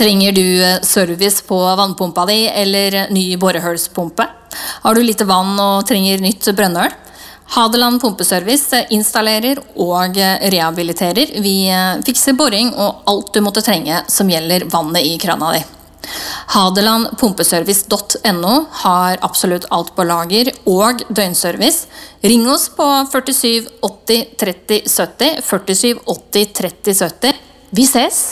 Trenger du service på vannpumpa di eller ny borehølspumpe? Har du lite vann og trenger nytt brønnøl? Hadeland Pumpeservice installerer og rehabiliterer. Vi fikser boring og alt du måtte trenge som gjelder vannet i krana di. Hadelandpumpeservice.no har absolutt alt på lager og døgnservice. Ring oss på 47 80 30 70, 47 80 30 70. Vi ses!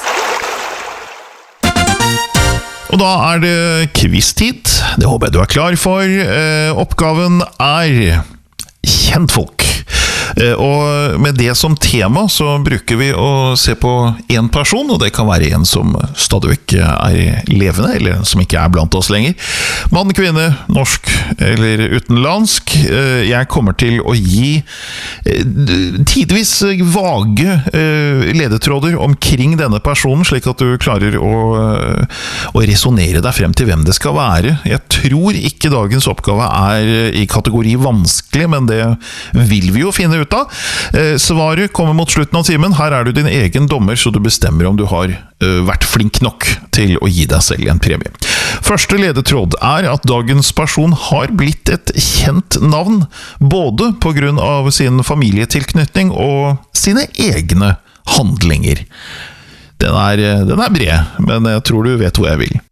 Og da det quiz-tid. Det håper jeg du klar for. Oppgaven kjentfolk. Og med det som tema så bruker vi å se på en person, og det kan være en som stadig ikke levende, eller en som ikke blant oss lenger. Mann, kvinne, norsk eller utenlandsk. Jeg kommer til å gi tidvis vage ledetråder omkring denne personen, slik at du klarer å resonere deg frem til hvem det skal være. Jeg tror ikke dagens oppgave i kategori vanskelig, men det vil vi jo finne ut av. Svaret kommer mot slutten av timen. Her du din egen dommer, så du bestemmer om du har vært flink nok til å gi deg selv en premie. Første ledetråd at dagens person har blitt et kjent navn, både på grunn av sin familietilknytning og sine egne handlinger. Den bred, men jeg tror du vet hvor jeg vil.